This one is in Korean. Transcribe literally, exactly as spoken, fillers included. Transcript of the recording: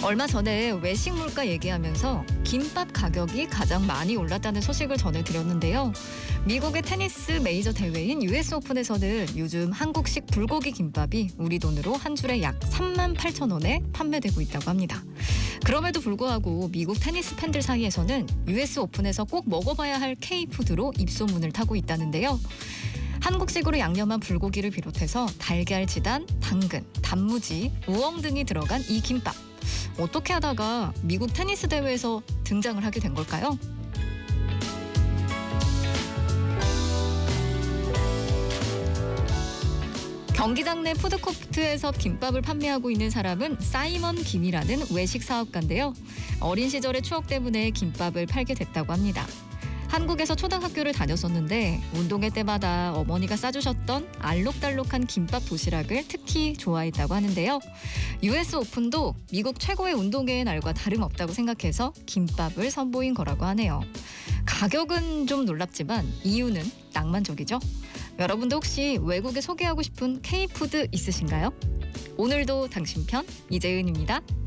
얼마 전에 외식 물가 얘기하면서 김밥 가격이 가장 많이 올랐다는 소식을 전해드렸는데요. 미국의 테니스 메이저 대회인 유에스 오픈에서는 요즘 한국식 불고기 김밥이 우리 돈으로 한 줄에 약 삼만 팔천 원에 판매되고 있다고 합니다. 그럼에도 불구하고 미국 테니스 팬들 사이에서는 유에스 오픈에서 꼭 먹어봐야 할 K푸드로 입소문을 타고 있다는데요. 한국식으로 양념한 불고기를 비롯해서 달걀 지단, 당근, 단무지, 우엉 등이 들어간 이 김밥. 어떻게 하다가 미국 테니스 대회에서 등장을 하게 된 걸까요? 경기장 내 푸드코트에서 김밥을 판매하고 있는 사람은 사이먼 김이라는 외식 사업가인데요. 어린 시절의 추억 때문에 김밥을 팔게 됐다고 합니다. 한국에서 초등학교를 다녔었는데 운동회 때마다 어머니가 싸주셨던 알록달록한 김밥 도시락을 특히 좋아했다고 하는데요. 유에스 오픈도 미국 최고의 운동회의 날과 다름없다고 생각해서 김밥을 선보인 거라고 하네요. 가격은 좀 놀랍지만 이유는 낭만적이죠. 여러분도 혹시 외국에 소개하고 싶은 K푸드 있으신가요? 오늘도 당신 편 이재은입니다.